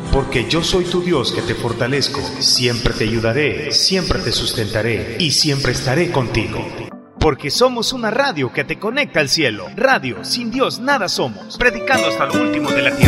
porque yo soy tu Dios que te fortalezco, siempre te ayudaré, siempre te sustentaré y siempre estaré contigo. Porque somos una radio que te conecta al cielo. Radio, sin Dios nada somos, predicando hasta lo último de la tierra.